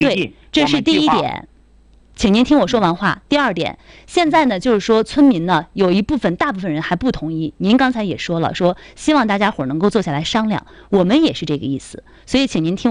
对，这是第一点。请您听我说完话。第二点，现在呢，就是说村民呢有一部分、大部分人还不同意。您刚才也说了，说希望大家伙能够坐下来商量，我们也是这个意思。所以，请您听。